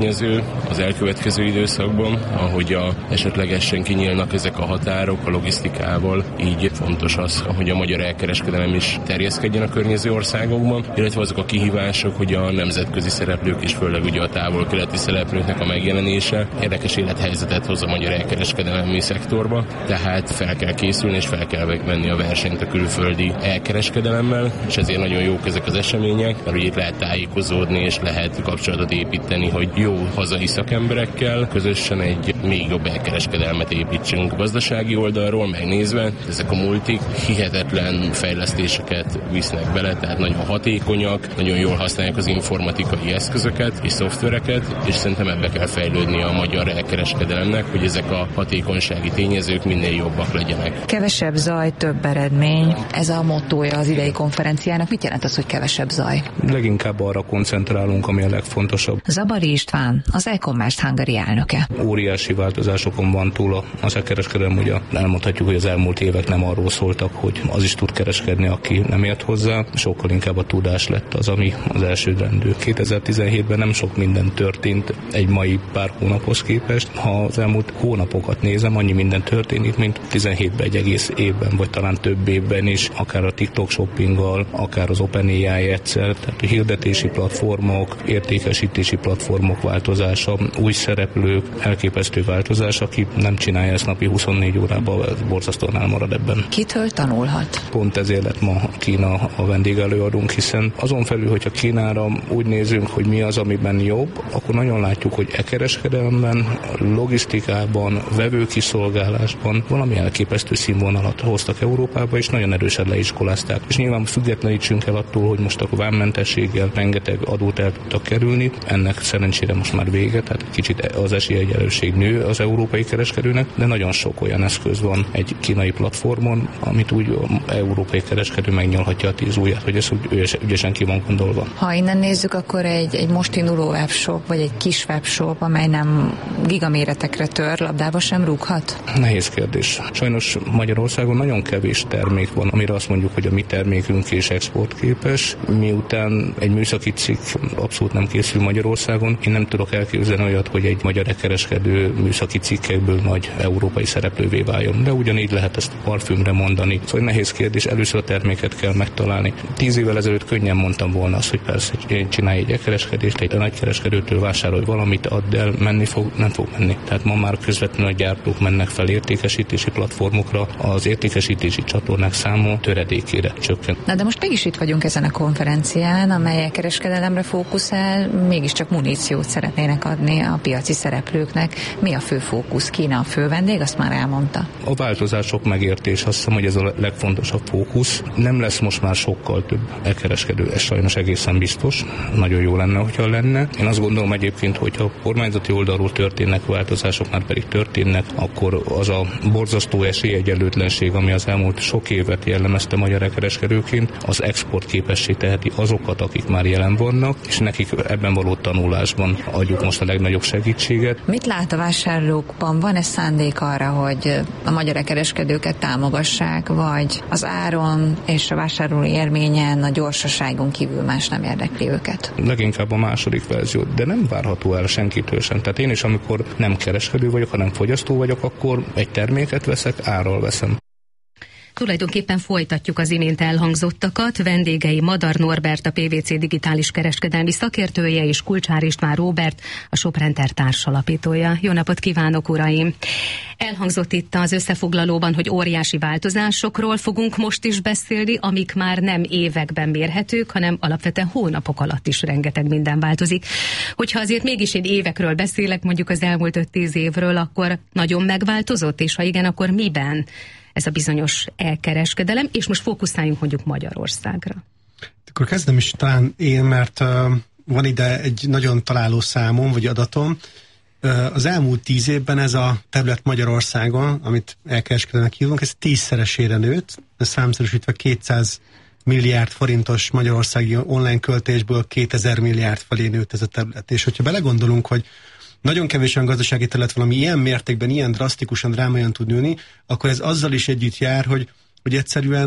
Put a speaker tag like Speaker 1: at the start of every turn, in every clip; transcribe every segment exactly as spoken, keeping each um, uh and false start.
Speaker 1: Az elkövetkező időszakban, ahogy a, esetlegesen kinyílnak ezek a határok a logisztikával, így fontos az, hogy a magyar elkereskedelem is terjeszkedjen a környező országokban, illetve azok a kihívások, hogy a nemzetközi szereplők és főleg ugye a távol-keleti szereplőknek a megjelenése érdekes élethelyzetet hoz a magyar elkereskedelmi szektorba, tehát fel kell készülni és fel kell venni a versenyt a külföldi elkereskedelemmel, és ezért nagyon jók ezek az események, mert ugye itt lehet tájékozódni és lehet kapcsolatot építeni, hogy jó hazai szakemberekkel közösen egy még jobb elkereskedelmet építsünk gazdasági oldalról, megnézve ezek a multik hihetetlen fejlesztéseket visznek bele, tehát nagyon hatékonyak, nagyon jól használják az informatikai eszközöket és szoftvereket, és szerintem ebbe kell fejlődni a magyar elkereskedelemnek, hogy ezek a hatékonysági tényezők minél jobbak legyenek.
Speaker 2: Kevesebb zaj, több eredmény. Ez a mottója az idei konferenciának. Mit jelent az, hogy kevesebb zaj?
Speaker 3: Leginkább arra koncentrálunk, ami a legfontosabb.
Speaker 2: Zabari István, az e-commerce Hungary elnöke.
Speaker 3: Óriási változásokon van túl az e-kereskedelem, ugye elmondhatjuk, hogy az elmúlt évek nem arról szóltak, hogy az is tud kereskedni, aki nem ért hozzá, sokkal inkább a tudás lett az, ami az elsődrendű. kétezer-tizenhétben nem sok minden történt egy mai pár hónaphoz képest. Ha az elmúlt hónapokat nézem, annyi minden történik, mint tizenhétben egy egész évben, vagy talán több évben is, akár a TikTok shoppinggal, akár az OpenAI egyszer, tehát a hirdetési platformok, értékesítési platformok változása, új szereplők, elképesztő változás, aki nem csinálja ezt napi huszonnégy órában, borzasztóan elmarad ebben.
Speaker 2: Kitől tanulhat?
Speaker 3: Pont ezért lett ma Kína a vendégelőadónk, hiszen azon felül, hogyha Kínára úgy nézünk, hogy mi az, amiben jobb, akkor nagyon látjuk, hogy e-kereskedelemben, logisztikában, vevőkiszolgálásban valami elképesztő színvonalat hoztak Európába, és nagyon erősen leiskolázták. És nyilván függetlenítsünk el attól, hogy most a vámmentességgel rengeteg adót el tudtak kerülni, ennek szerencsére most már vége, tehát kicsit az esélyegyenlőség nő az európai kereskedőnek, de nagyon sok olyan eszköz van egy kínai platformon, amit úgy európai kereskedő megnyalhatja a tíz ujját, hogy ez úgy ügyesen ki van gondolva.
Speaker 2: Ha innen nézzük, akkor egy, egy most induló webshop, vagy egy kis webshop, amely nem gigaméretekre tör, labdába sem rúghat?
Speaker 3: Nehéz kérdés. Sajnos Magyarországon nagyon kevés termék van, amire azt mondjuk, hogy a mi termékünk is exportképes. Miután egy műszaki cikk abszolút nem készül Magyarországon, én nem tudok elképzelni olyat, hogy egy magyar kereskedő műszaki cikkekből nagy európai szereplővé váljon. De ugyanígy lehet ezt a parfümre mondani. Szóval nehéz kérdés, először a terméket kell megtalálni. Tíz évvel ezelőtt könnyen mondtam volna azt, hogy persze én csinálj egy kereskedést, egy nagy kereskedőtől vásárolj valamit, add el, menni fog, nem fog menni. Tehát ma már közvetlenül a gyártók mennek fel értékesítési platformokra, az értékesítési csatornák száma töredékére csökken.
Speaker 2: Na de most mégis itt vagyunk ezen a konferencián, amely a kereskedelemre fókuszál, mégiscsak muníciót szeretnének adni a piaci szereplőknek. Mi a fő fókusz? Kína a fő vendég, azt már elmondta.
Speaker 3: A változások megértés, azt hiszem, hogy ez a legfontosabb fókusz. Nem lesz most már sokkal több elkereskedő, ez sajnos egészen biztos. Nagyon jó lenne, hogyha lenne. Én azt gondolom egyébként, hogy ha kormányzati oldalról történnek változások, már pedig történnek, akkor az a borzasztó esélyegyenlőtlenség, ami az elmúlt sok évet jellemezte magyar elkereskedőként, az exportképessé teheti azokat, akik már jelen vannak, és nekik ebben való tanulásban adjuk most a legnagyobb segítséget.
Speaker 2: Mit lát a vásárlókban? Van-e szándék arra, hogy a magyar kereskedőket támogassák, vagy az áron és a vásárló élményen, a gyorsaságon kívül más nem érdekli őket?
Speaker 3: Leginkább a második verzió, de nem várható el senkitől sem. Tehát én is, amikor nem kereskedő vagyok, hanem fogyasztó vagyok, akkor egy terméket veszek, árral veszem.
Speaker 4: Tulajdonképpen folytatjuk az imént elhangzottakat. Vendégei Madar Norbert, a pé vé cé digitális kereskedelmi szakértője, és Kulcsár István Róbert, a Shoprenter társalapítója. Jó napot kívánok, uraim! Elhangzott itt az összefoglalóban, hogy óriási változásokról fogunk most is beszélni, amik már nem években mérhetők, hanem alapvetően hónapok alatt is rengeteg minden változik. Hogyha azért mégis én évekről beszélek, mondjuk az elmúlt öt-tíz évről, akkor nagyon megváltozott, és ha igen, akkor miben ez a bizonyos elkereskedelem, és most fókuszáljunk mondjuk Magyarországra.
Speaker 5: Akkor kezdem is talán én, mert uh, van ide egy nagyon találó számom, vagy adatom. Uh, az elmúlt tíz évben ez a terület Magyarországon, amit elkereskedelmek hívunk, ez tízszeresére nőtt, ez számszerűsítve kétszáz milliárd forintos magyarországi online költésből kétezer milliárd felé nőtt ez a terület. És hogyha belegondolunk, hogy nagyon kevés olyan gazdasági terület valami ilyen mértékben, ilyen drasztikusan, drámaian tud nőni, akkor ez azzal is együtt jár, hogy, hogy egyszerűen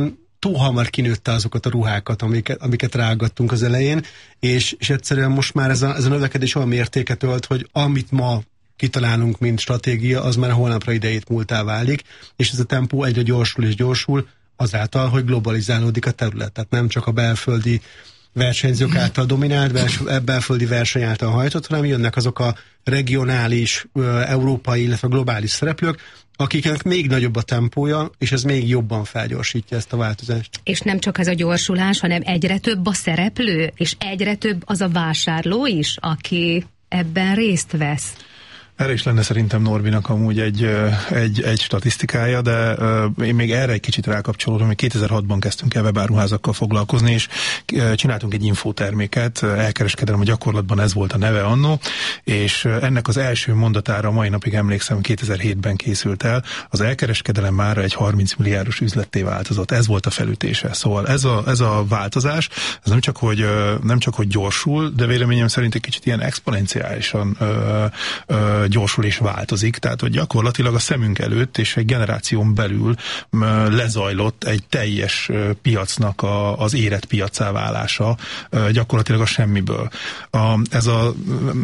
Speaker 5: túl hamar kinőtte azokat a ruhákat, amiket, amiket ráaggattunk az elején, és, és egyszerűen most már ez a, ez a növekedés olyan mértéket ölt, hogy amit ma kitalálunk, mint stratégia, az már holnapra idejét múltá válik, és ez a tempó egyre gyorsul és gyorsul azáltal, hogy globalizálódik a terület. Tehát nem csak a belföldi versenyzők által dominált, vers- belföldi verseny által hajtott, hanem jönnek azok a regionális, európai, illetve globális szereplők, akiknek még nagyobb a tempója, és ez még jobban felgyorsítja ezt a változást.
Speaker 4: És nem csak ez a gyorsulás, hanem egyre több a szereplő, és egyre több az a vásárló is, aki ebben részt vesz.
Speaker 6: Erre is lenne szerintem Norbinak amúgy egy, egy, egy statisztikája, de uh, én még erre egy kicsit rákapcsolódom, hogy kétezer-hatban kezdtünk el webáruházakkal foglalkozni, és uh, csináltunk egy infoterméket, elkereskedelem a gyakorlatban, ez volt a neve annó, és uh, ennek az első mondatára mai napig emlékszem, kétezer-hétben készült el, az elkereskedelem mára egy harminc milliárdos üzletté változott, ez volt a felütése. Szóval ez a, ez a változás, ez nem csak, hogy, uh, nem csak, hogy gyorsul, de véleményem szerint egy kicsit ilyen exponenciálisan uh, uh, gyorsul és változik, tehát hogy gyakorlatilag a szemünk előtt és egy generáción belül lezajlott egy teljes piacnak a, az érett piaccá válása gyakorlatilag a semmiből. A, ez a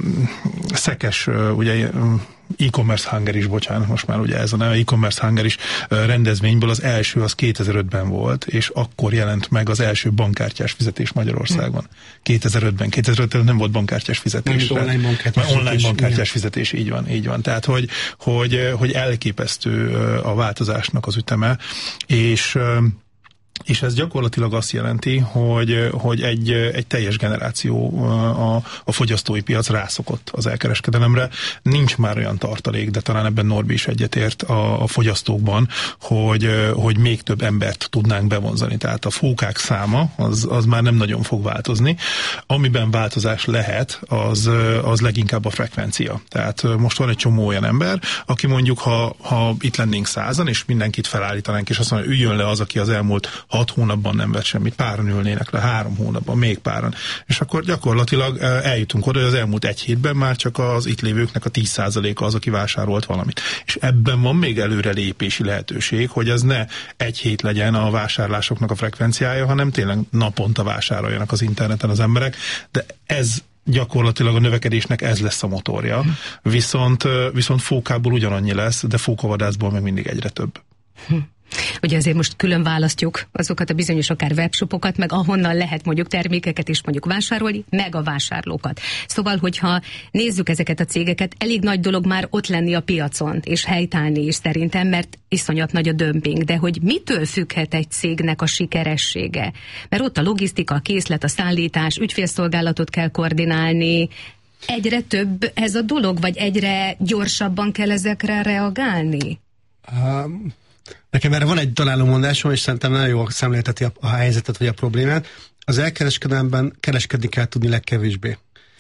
Speaker 6: szekes, ugye e-commerce Hunger is, bocsánat, most már ugye ez a neve, e-commerce Hunger is rendezvényből az első az kétezer-ötben volt, és akkor jelent meg az első bankkártyás fizetés Magyarországon. kétezer-ötben. kétezer-ötben nem volt bankkártyás fizetés.
Speaker 5: Nem, online bankkártyás
Speaker 6: online
Speaker 5: fizetés.
Speaker 6: bankkártyás fizetés, így van, így van. Tehát, hogy, hogy, hogy elképesztő a változásnak az üteme, és és ez gyakorlatilag azt jelenti, hogy, hogy egy, egy teljes generáció a, a fogyasztói piac rászokott az elkereskedelemre. Nincs már olyan tartalék, de talán ebben Norbi is egyetért a, a fogyasztókban, hogy, hogy még több embert tudnánk bevonzani. Tehát a fókák száma az, az már nem nagyon fog változni. Amiben változás lehet, az, az leginkább a frekvencia. Tehát most van egy csomó olyan ember, aki mondjuk, ha, ha itt lennénk százan, és mindenkit felállítanánk, és azt mondja, üljön le az, aki az elmúlt hat hónapban nem vett semmit, páran ülnének le, három hónapban, még páran. És akkor gyakorlatilag eljutunk oda, hogy az elmúlt egy hétben már csak az itt lévőknek a tíz százaléka az, aki vásárolt valamit. És ebben van még előrelépési lehetőség, hogy ez ne egy hét legyen a vásárlásoknak a frekvenciája, hanem tényleg naponta vásároljanak az interneten az emberek, de ez gyakorlatilag a növekedésnek ez lesz a motorja. Viszont, viszont fókából ugyanannyi lesz, de fókavadászból meg mindig egyre több.
Speaker 4: Hm. Ugye azért most külön választjuk azokat a bizonyos akár webshopokat, meg ahonnan lehet mondjuk termékeket is mondjuk vásárolni, meg a vásárlókat. Szóval, hogyha nézzük ezeket a cégeket, elég nagy dolog már ott lenni a piacon, és helytállni is szerintem, mert iszonyat nagy a dömping, de hogy mitől függhet egy cégnek a sikeressége? Mert ott a logisztika, a készlet, a szállítás, ügyfélszolgálatot kell koordinálni, egyre több ez a dolog, vagy egyre gyorsabban kell ezekre reagálni?
Speaker 5: Um... Nekem erre van egy találó mondásom, és szerintem nagyon jól szemlélteti a, a helyzetet, vagy a problémát. Az elkereskedelemben kereskedni kell tudni legkevésbé.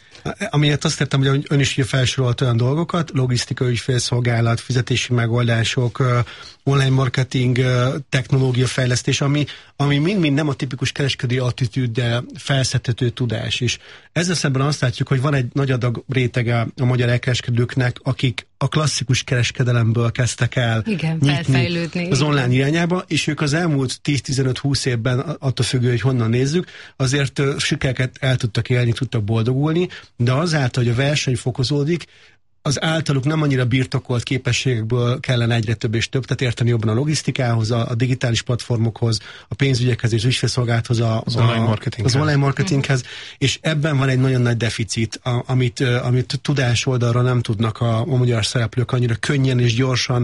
Speaker 5: Amiért azt értem, hogy ön is felsorolt olyan dolgokat, logisztika, ügyfélszolgálat, fizetési megoldások, online marketing, technológia fejlesztés, ami, ami mind-mind nem a tipikus kereskedői attitűd, de felszedhető tudás is. Ezzel szemben azt látjuk, hogy van egy nagy adag rétege a magyar elkereskedőknek, akik a klasszikus kereskedelemből kezdtek el
Speaker 4: Igen,
Speaker 5: nyitni az online irányába, és ők az elmúlt tíz-tizenöt-húsz évben, attól függő, hogy honnan nézzük, azért sikereket el tudtak élni, tudtak boldogulni, de azáltal, hogy a verseny fokozódik, az általuk nem annyira birtokolt képességekből kellene egyre több és több, tehát érteni jobban a logisztikához, a, a digitális platformokhoz, a pénzügyekhez és ügyfélszolgálathoz, a, az, online marketinghez. az online marketinghez, és ebben van egy nagyon nagy deficit, a, amit, amit tudás oldalra nem tudnak a, a magyar szereplők annyira könnyen és gyorsan,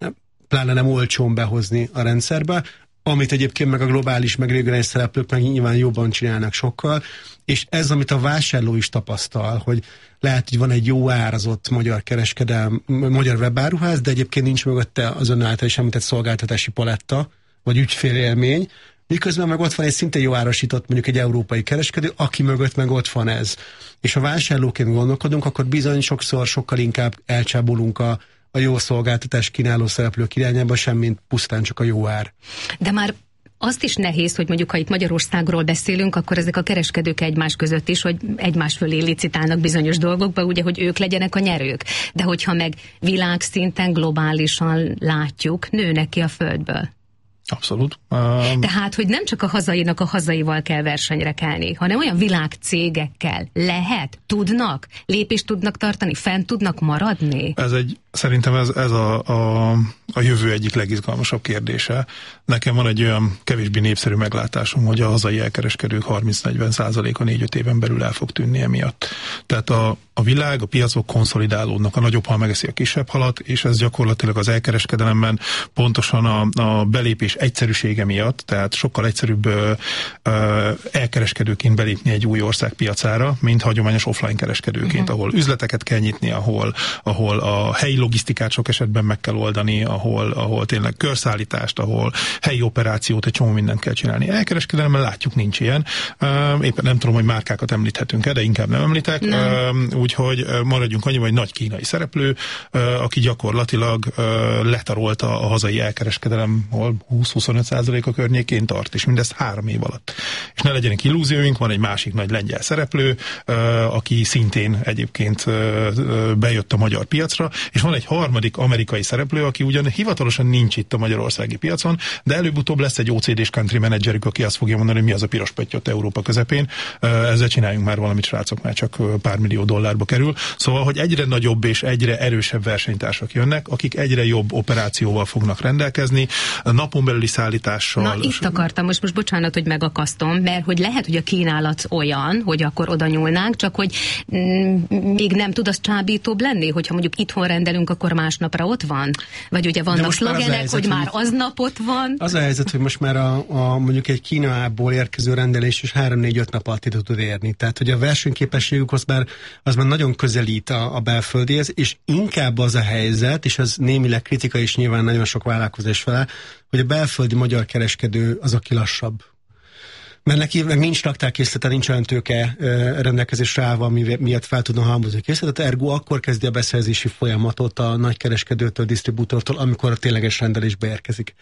Speaker 5: pláne nem olcsón behozni a rendszerbe, amit egyébként meg a globális, meg regionális szereplők meg nyilván jobban csinálnak sokkal, és ez, amit a vásárló is tapasztal, hogy lehet, hogy van egy jó árazott magyar kereskedelm, magyar webáruház, de egyébként nincs mögötte az ön által is említett szolgáltatási paletta, vagy ügyfélélmény, miközben meg ott van egy szintén jó árasított, mondjuk egy európai kereskedő, aki mögött meg ott van ez. És ha vásárlóként gondolkodunk, akkor bizony sokszor sokkal inkább elcsábolunk a a jó szolgáltatás kínáló szereplők irányába, semmint pusztán csak a jó ár.
Speaker 4: De már azt is nehéz, hogy mondjuk, ha itt Magyarországról beszélünk, akkor ezek a kereskedők egymás között is, hogy egymás fölé licitálnak bizonyos dolgokba, ugye, hogy ők legyenek a nyerők. De hogyha meg világszinten globálisan látjuk, nőnek ki a földből.
Speaker 6: Abszolút. Um,
Speaker 4: Tehát, hogy nem csak a hazainak a hazaival kell versenyre kelni, hanem olyan világcégekkel lehet, tudnak, lépést tudnak tartani, fent tudnak maradni?
Speaker 6: Ez egy, szerintem ez, ez a, a, a jövő egyik legizgalmasabb kérdése. Nekem van egy olyan kevésbé népszerű meglátásom, hogy a hazai elkereskedők harminc-negyven százaléka négy-öt éven belül el fog tűnni emiatt. Tehát a, a világ, a piacok konszolidálódnak, a nagyobb hal megeszi a kisebb halat, és ez gyakorlatilag az elkereskedelemben pontosan a, a belépés egyszerűsége miatt, tehát sokkal egyszerűbb ö, ö, elkereskedőként belépni egy új ország piacára, mint hagyományos offline kereskedőként, uh-huh. ahol üzleteket kell nyitni, ahol, ahol a helyi logisztikát sok esetben meg kell oldani, ahol, ahol tényleg körszállítást, ahol helyi operációt, egy csomó mindent kell csinálni. Elkereskedelemben látjuk, nincs ilyen. Uh, éppen nem tudom, hogy márkákat említhetünk-e, de inkább nem említek. Nem. Uh, úgyhogy maradjunk annyiban, hogy nagy kínai szereplő, uh, aki gyakorlatilag uh, letarolta a hazai elkereskedelem, hol húsz-huszonöt százalék a környékén tart, és mindezt három év alatt. És ne legyenek illúzióink, van egy másik nagy lengyel szereplő, uh, aki szintén egyébként uh, bejött a magyar piacra, és van egy harmadik amerikai szereplő, aki ugyan hivatalosan nincs itt a magyarországi piacon, de előbb-utóbb lesz egy o cé dés country managerük, aki azt fogja mondani, hogy mi az a piros pöttyöt Európa közepén. Ezzel csináljunk már valamit, srácok, már csak pár millió dollárba kerül. Szóval, hogy egyre nagyobb és egyre erősebb versenytársak jönnek, akik egyre jobb operációval fognak rendelkezni, napon belüli szállítással.
Speaker 4: Na, itt akartam, most, most bocsánat, hogy megakasztom, mert hogy lehet, hogy a kínálat olyan, hogy akkor oda nyúlnánk, csak hogy mm, még nem tud az csábítóbb lenni, hogyha mondjuk itthon rendelünk, akkor másnapra ott van? Vagy ugye vannak szlogenek, hogy már aznap ott van?
Speaker 5: Az a helyzet, hogy most már a, a mondjuk egy Kínából érkező rendelés is három-négy-öt nap alatt ide tud érni. Tehát, hogy a versenyképességük az már, az már nagyon közelít a, a belföldihez, és inkább az a helyzet, és az némileg kritika is nyilván nagyon sok vállalkozás fele, hogy a belföldi magyar kereskedő az, aki lassabb. Mert neki meg nincs raktárkészlete, nincs olyan tőke rendelkezésre állva, miatt fel tudna halmozni készletet, ergo akkor kezdi a beszerzési folyamatot a nagykereskedőtől, disztribútortól, amikor a tényleges rendelés beérkezik.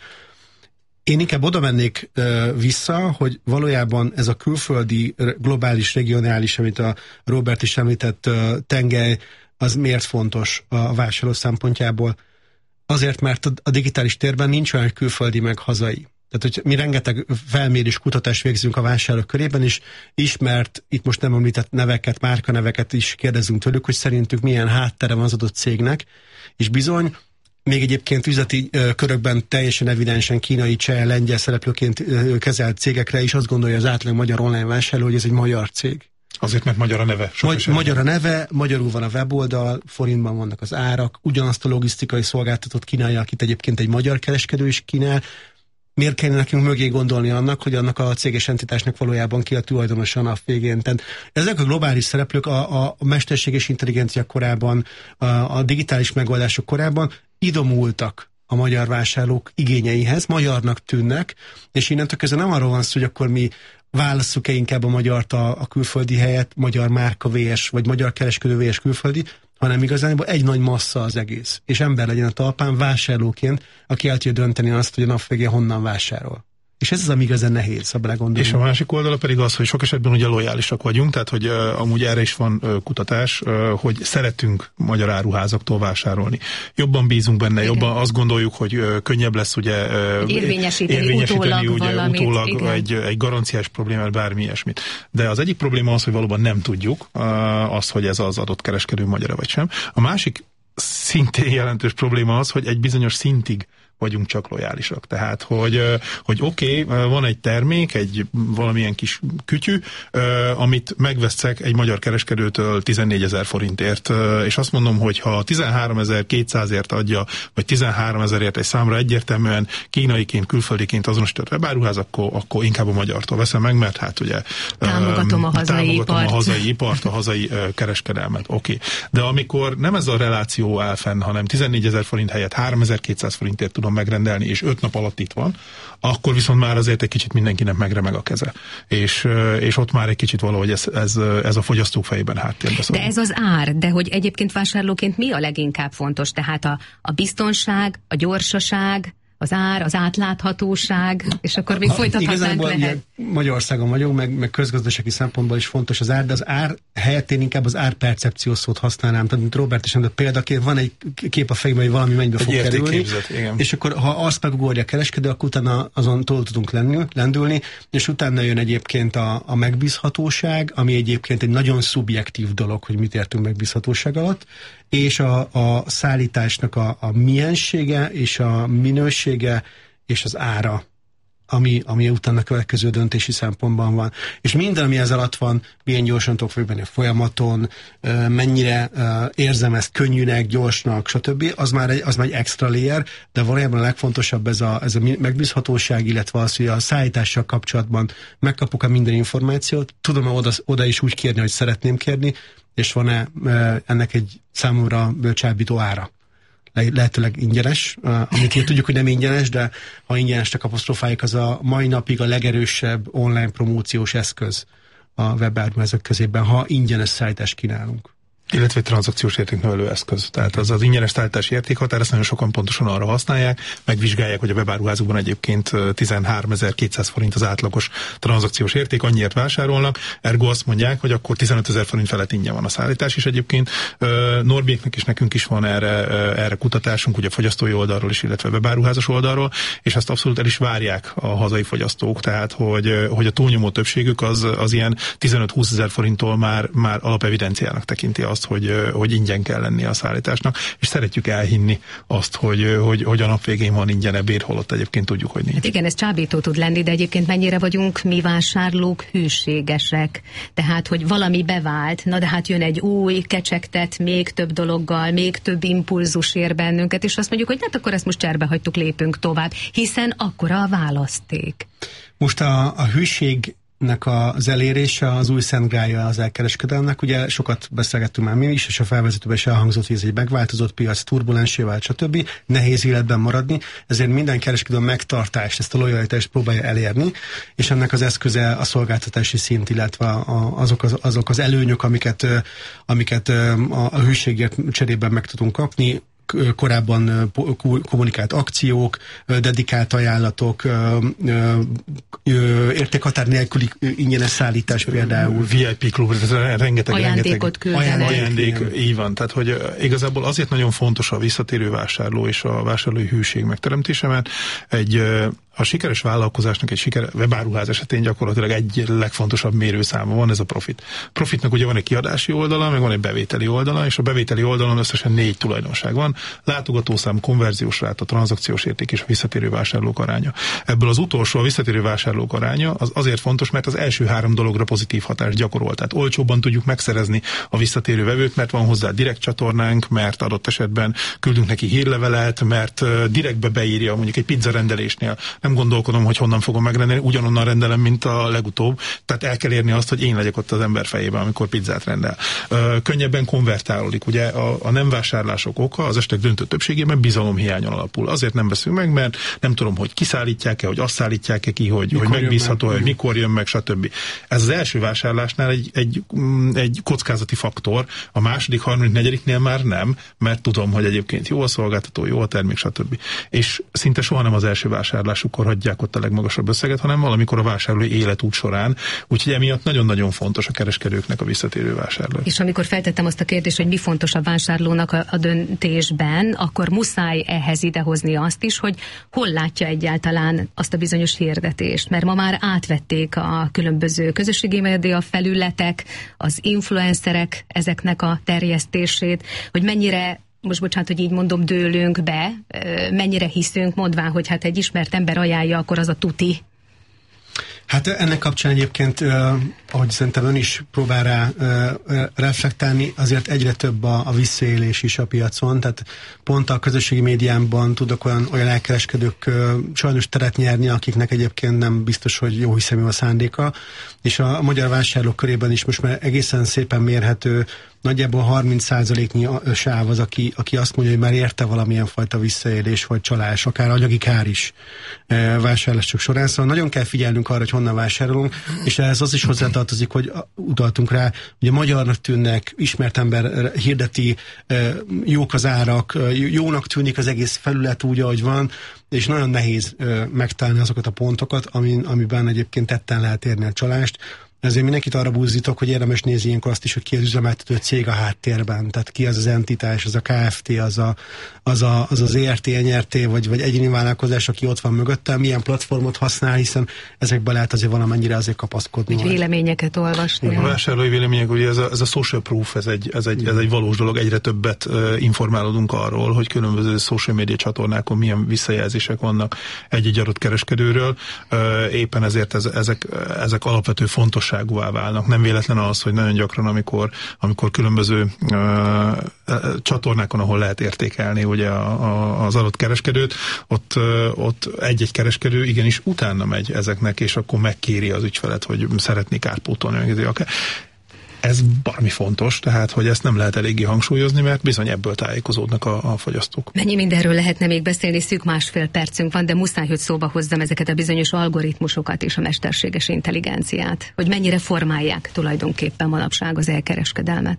Speaker 5: Én inkább oda mennék uh, vissza, hogy valójában ez a külföldi, globális, regionális, amit a Robert is említett uh, tengely, az miért fontos a vásárló szempontjából? Azért, mert a digitális térben nincs olyan külföldi meg hazai. Tehát, hogy mi rengeteg felmérés, kutatást végzünk a vásárlók körében, és ismert, itt most nem említett neveket, márkaneveket is kérdezünk tőlük, hogy szerintük milyen háttere van az adott cégnek, és bizony, még egyébként üzleti ö, körökben teljesen evidensen kínai, cseh, lengyel szereplőként ö, kezelt cégekre is azt gondolja az átlag magyar online vásárló, hogy ez egy magyar cég.
Speaker 6: Azért, mert magyar a neve.
Speaker 5: Magy- magyar a neve, magyarul van a weboldal, forintban vannak az árak, ugyanazt a logisztikai szolgáltatót kínálja, akit egyébként egy magyar kereskedő is kínál. Miért kellene nekünk mögé gondolni annak, hogy annak a céges entitásnak valójában ki a tulajdonosa a nap végén? Tehát ezek a globális szereplők a, a mesterséges intelligencia korában, a, a digitális megoldások korában idomultak a magyar vásárlók igényeihez, magyarnak tűnnek, és innentől kezdve nem arról van szó, hogy akkor mi válasszuk-e inkább a magyart a, a külföldi helyet, magyar márka vé es, vagy magyar kereskedő vé es külföldi, hanem igazából egy nagy massza az egész. És ember legyen a talpán vásárlóként, aki el tudja dönteni azt, hogy a nap végén honnan vásárol. És ez az, ami igazán nehéz, ha belegondolunk.
Speaker 6: És a másik oldala pedig az, hogy sok esetben ugye lojálisak vagyunk, tehát hogy uh, amúgy erre is van uh, kutatás, uh, hogy szeretünk magyar áruházaktól vásárolni. Jobban bízunk benne, igen. Jobban azt gondoljuk, hogy uh, könnyebb lesz ugye uh,
Speaker 4: érvényesíteni,
Speaker 6: érvényesíteni
Speaker 4: utólag,
Speaker 6: ugye,
Speaker 4: valamit,
Speaker 6: utólag egy, egy garanciás problémát, bármi ilyesmit. De az egyik probléma az, hogy valóban nem tudjuk uh, azt, hogy ez az adott kereskedő magyar vagy sem. A másik szintén jelentős probléma az, hogy egy bizonyos szintig vagyunk csak lojálisak. Tehát, hogy, hogy oké, okay, van egy termék, egy valamilyen kis kütyű, amit megveszek egy magyar kereskedőtől tizennégyezer forintért, és azt mondom, hogy ha tizenháromezer-kétszázért adja, vagy tizenháromezerért egy számra egyértelműen kínaiként, külföldiként azonosított webáruház, akkor, akkor inkább a magyartól veszem meg, mert hát ugye
Speaker 4: támogatom a hazai
Speaker 6: támogatom
Speaker 4: ipart.
Speaker 6: a hazai ipart, a hazai kereskedelmet. Oké. Okay. De amikor nem ez a reláció áll fenn, hanem tizennégyezer forint helyett háromezer-kétszáz forintért tudom megrendelni, és öt nap alatt itt van, akkor viszont már azért egy kicsit mindenkinek megremeg a keze. És, és ott már egy kicsit valahogy ez, ez, ez a fogyasztók fejében háttérbe szól.
Speaker 4: De ez az ár, de hogy egyébként vásárlóként mi a leginkább fontos? Tehát a, a biztonság, a gyorsaság, az ár, az átláthatóság, és akkor még folytathatnánk lehet.
Speaker 5: Magyarországon vagyunk, meg, meg közgazdasági szempontból is fontos az ár, de az ár helyett én inkább az árpercepció szót használnám. Tehát, mint Robert is mondta, példaként van egy kép a fejében, hogy valami mennyibe fog kerülni, és akkor ha azt megugorja a kereskedő, akkor utána azon túl tudunk lendülni, és utána jön egyébként a, a megbízhatóság, ami egyébként egy nagyon szubjektív dolog, hogy mit értünk megbízhatóság alatt, és a, a szállításnak a, a miensége, és a minősége, és az ára, ami, ami utána a következő döntési szempontban van. És minden, ami ez alatt van, milyen gyorsan tudok fogni a folyamaton, mennyire érzem ezt könnyűnek, gyorsnak, stb., az már egy, az már egy extra layer, de valójában a legfontosabb ez a, ez a megbízhatóság, illetve az, hogy a szállítással kapcsolatban megkapok-e minden információt, tudom-e oda, oda is úgy kérni, hogy szeretném kérni, és van-e ennek egy számomra csábító ára. Le, lehetőleg ingyenes, amit én tudjuk, hogy nem ingyenes, de ha ingyenesnek apostrofáljuk, az a mai napig a legerősebb online promóciós eszköz a webáruházak közében, ha ingyenes szállítást kínálunk.
Speaker 6: Illetve egy tranzakciós értéknövelő eszköz. Tehát az az ingyenes szállítási értékhatár, ezt nagyon sokan pontosan arra használják, megvizsgálják, hogy a webáruházukban egyébként tizenháromezer-kétszáz forint az átlagos tranzakciós érték, annyiért vásárolnak, ergo azt mondják, hogy akkor tizenötezer forint felett ingyen van a szállítás, és egyébként Norbiéknek és nekünk is van erre, erre kutatásunk, ugye a fogyasztói oldalról is, illetve a webáruházas oldalról, és ezt abszolút el is várják a hazai fogyasztók, tehát hogy, hogy a túlnyomó többségük az, az ilyen tizenöt-húszezer forinttól már, már alapevidenciának tekinti azt, hogy, hogy ingyen kell lennie a szállításnak, és szeretjük elhinni azt, hogy, hogy, hogy a nap végén van ingyen ebéd, holott egyébként tudjuk, hogy nincs.
Speaker 4: Hát igen, ez csábító tud lenni, de egyébként mennyire vagyunk mi vásárlók hűségesek. Tehát, hogy valami bevált, na de hát jön egy új, kecsegtet még több dologgal, még több impulzus ér bennünket, és azt mondjuk, hogy hát akkor ezt most cserbe hagytuk, lépünk tovább, hiszen akkora a választék.
Speaker 5: Most a, a hűség nek az elérése az új szent grálja az elkereskedelmnek. Ugye sokat beszélgettünk már mi is, és a felvezetőben is elhangzott, hogy ez egy megváltozott piac, turbulensé vált, stb. Nehéz életben maradni, ezért minden kereskedő megtartást, ezt a lojalitást próbálja elérni, és ennek az eszköze a szolgáltatási szint, illetve a, azok, az, azok az előnyök, amiket, amiket a, a hűségért cserében meg tudunk kapni, korábban kommunikált akciók, dedikált ajánlatok, értékhatár nélküli ingyenes szállítás például.
Speaker 6: vé i pé klub, rengeteg,
Speaker 4: ajándékot küldenek.
Speaker 6: Ajándék, így van. Tehát, hogy igazából azért nagyon fontos a visszatérő vásárló és a vásárlói hűség megteremtése, mert egy a sikeres vállalkozásnak, egy sikeres webáruház esetén gyakorlatilag egy legfontosabb mérőszáma van, ez a profit. Profitnak ugye van egy kiadási oldala, meg van egy bevételi oldala, és a bevételi oldalon összesen négy tulajdonság van. Látogatószám, konverziós ráta, tranzakciós érték és a visszatérő vásárlók aránya. Ebből az utolsó, a visszatérő vásárlók aránya az azért fontos, mert az első három dologra pozitív hatást gyakorol. Tehát olcsóbban tudjuk megszerezni a visszatérő vevőt, mert van hozzá direkt csatornánk, mert adott esetben küldünk neki hírlevelet, mert direktbe beírja mondjuk egy pizza rendelésnél. Nem gondolkodom, hogy honnan fogom megrendelni, ugyanonnan rendelem, mint a legutóbb. Tehát el kell érni azt, hogy én legyek ott az ember fejében, amikor pizzát rendel. Könnyebben konvertálódik. Ugye a, a nem vásárlások oka az esetek döntő többségében bizalomhiányon alapul. Azért nem veszünk meg, mert nem tudom, hogy kiszállítják-e, hogy azt szállítják-e ki, hogy, hogy megbízható, hogy mikor jön meg, stb. Ez az első vásárlásnál egy, egy, egy kockázati faktor, a második, harmadik, negyediknél már nem, mert tudom, hogy egyébként jó a szolgáltató, jó a termék, stb. És szinte soha nem az első vásárlásukkor hagyják ott a legmagasabb összeget, hanem valamikor a vásárlói életút során. Úgyhogy emiatt nagyon-nagyon fontos a kereskedőknek a visszatérő vásárló.
Speaker 4: És amikor feltettem azt a kérdést, hogy mi fontos a vásárlónak a, a döntésben, akkor muszáj ehhez idehozni azt is, hogy hol látja egyáltalán azt a bizonyos hirdetést. Mert ma már átvették a különböző közösségi média felületek, az influencerek ezeknek a terjesztését, hogy mennyire, most bocsánat, hogy így mondom, dőlünk be, mennyire hiszünk, mondván, hogy hát egy ismert ember ajánlja, akkor az a tuti.
Speaker 5: Hát ennek kapcsán egyébként, uh, ahogy szerintem ön is próbál rá uh, reflektálni, azért egyre több a, a visszaélés is a piacon, tehát pont a közösségi médiában tudok olyan, olyan elkereskedők uh, sajnos teret nyerni, akiknek egyébként nem biztos, hogy jó hiszemű a szándéka, és a, a magyar vásárlók körében is most már egészen szépen mérhető nagyjából harminc százaléknyi sáv az, aki, aki azt mondja, hogy már érte valamilyen fajta visszaélés vagy csalás, akár anyagi kár is vásárlások során. Szóval nagyon kell figyelnünk arra, hogy honnan vásárolunk, és ehhez az is hozzátartozik, hogy utaltunk rá, hogy a magyarnak tűnnek, ismert ember hirdeti, jók az árak, jónak tűnik az egész felület úgy, ahogy van, és nagyon nehéz megtalálni azokat a pontokat, amin, amiben egyébként tetten lehet érni a csalást. Ezért mindenkit arra buzdítok, hogy érdemes nézni ilyenkor azt is, hogy ki az üzemeltető cég a háttérben, tehát ki az az entitás, az a Kft., az a, az, a, az, az é er té, en er té, vagy, vagy egyéni vállalkozás, aki ott van mögöttem, milyen platformot használ, hiszen ezekben lehet azért valamennyire azért kapaszkodni.
Speaker 4: Úgy véleményeket olvasni.
Speaker 6: A vásárlói vélemények, ugye ez a, ez a social proof, ez egy, ez, egy, ez egy valós dolog, egyre többet uh, informálódunk arról, hogy különböző social media csatornákon milyen visszajelzések vannak egy-egy adott kereskedőről, uh, éppen ezért ez, ezek, ezek alapvető fontos válnak. Nem véletlen az, hogy nagyon gyakran, amikor, amikor különböző uh, csatornákon, ahol lehet értékelni ugye a, a, az adott kereskedőt, ott, uh, ott egy-egy kereskedő igenis utána megy ezeknek, és akkor megkéri az ügyfelet, hogy szeretné kárpótolni. Ez valami fontos, tehát, hogy ezt nem lehet eléggé hangsúlyozni, mert bizony ebből tájékozódnak a, a fogyasztók.
Speaker 4: Mennyi mindenről lehetne még beszélni, szűk másfél percünk van, de muszáj, hogy szóba hozzam ezeket a bizonyos algoritmusokat és a mesterséges intelligenciát, hogy mennyire formálják tulajdonképpen manapság az elkereskedelmet.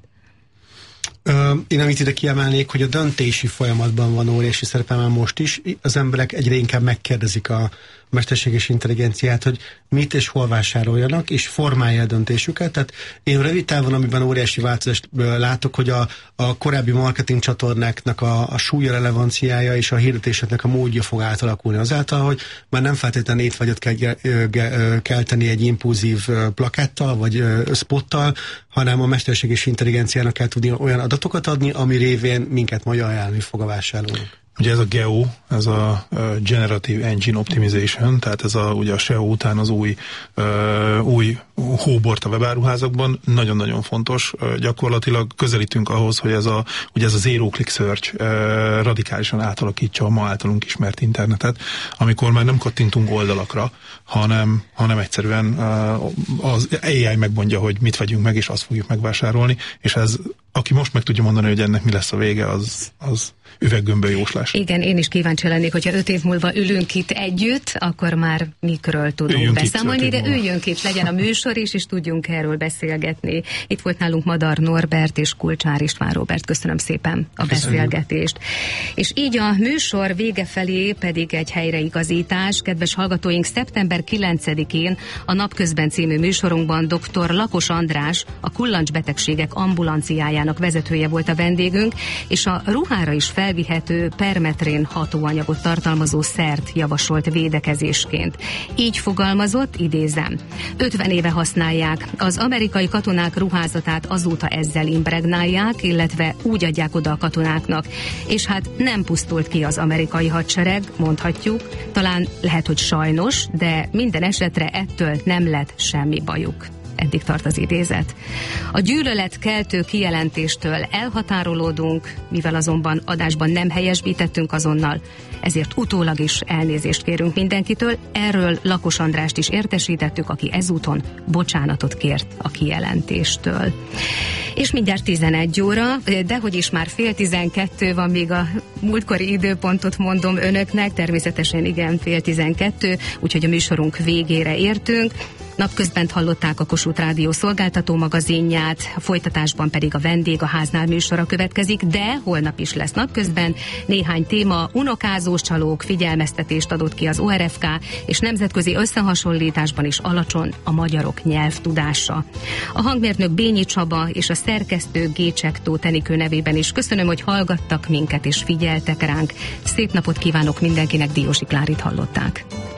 Speaker 5: Én amit ide kiemelnék, hogy a döntési folyamatban van óriási szerepe már most is. Az emberek egyre inkább megkérdezik a mesterséges intelligenciát, hogy mit és hol vásároljanak, és formálja a döntésüket. Tehát én rövid távon, amiben óriási változást látok, hogy a, a korábbi marketing csatornáknak a, a súlya, relevanciája és a hirdetéseknek a módja fog átalakulni azáltal, hogy már nem feltétlenül étvágyat kell kelteni egy impulzív plakáttal vagy spottal, hanem a mesterséges intelligenciának kell tudni olyan adatokat adni, ami révén minket majd ajánlani fog a vásárlónak.
Speaker 6: Ugye ez a G E O, ez a Generative Engine Optimization, tehát ez a, ugye a S E O után az új, uh, új hóbort a webáruházakban, nagyon-nagyon fontos. Uh, gyakorlatilag közelítünk ahhoz, hogy ez a, ugye ez a Zero Click Search uh, radikálisan átalakítsa a ma általunk ismert internetet, amikor már nem kattintunk oldalakra, hanem, hanem egyszerűen uh, az á i megmondja, hogy mit vegyünk meg, és azt fogjuk megvásárolni, és ez, aki most meg tudja mondani, hogy ennek mi lesz a vége, az, az üveggömböl jóslás.
Speaker 4: Igen, én is kíváncsi lennék, hogyha öt év múlva ülünk itt együtt, akkor már mikről tudunk üljünk beszámolni, de üljünk itt, legyen a műsor is, és tudjunk erről beszélgetni. Itt volt nálunk Madar Norbert és Kulcsár István Róbert. Köszönöm szépen a Köszönjük. beszélgetést. És így a műsor vége felé pedig egy helyreigazítás. Kedves hallgatóink, szeptember kilencedikén a Napközben című műsorunkban dr. Lakos András, a kullancsbetegségek ambulanciájának vezetője volt a vendégünk, és a ruhára is felvihető permetrén hatóanyagot tartalmazó szert javasolt védekezésként. Így fogalmazott, idézem, ötven éve használják, az amerikai katonák ruházatát azóta ezzel impregnálják, illetve úgy adják oda a katonáknak, és hát nem pusztult ki az amerikai hadsereg, mondhatjuk, talán lehet, hogy sajnos, de minden esetre ettől nem lett semmi bajuk. Eddig tart az idézet. A gyűlöletkeltő kijelentéstől elhatárolódunk, mivel azonban adásban nem helyesbítettünk azonnal, ezért utólag is elnézést kérünk mindenkitől. Erről Lakos Andrást is értesítettük, aki ezúton bocsánatot kért a kijelentéstől. És mindjárt tizenegy óra, de hogy is már fél tizenkettő van, még a múltkori időpontot mondom önöknek, természetesen igen, fél tizenkettő, úgyhogy a műsorunk végére értünk. Napközben hallották a Kossuth Rádió szolgáltató magazinját, a folytatásban pedig a Vendég a háznál műsora következik, de holnap is lesz napközben. Néhány téma, unokázós csalók, figyelmeztetést adott ki az o er ef ká, és nemzetközi összehasonlításban is alacsony a magyarok nyelvtudása. A hangmérnök Bényi Csaba és a szerkesztő Gécsektó Tenikő nevében is köszönöm, hogy hallgattak minket és figyeltek ránk. Szép napot kívánok mindenkinek, Diósi Klárit hallották.